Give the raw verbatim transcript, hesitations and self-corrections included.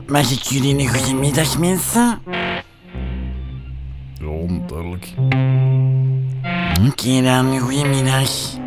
Mag ik jullie een goede middag, mensen? Ja, duidelijk. Oké dan, goedemiddag.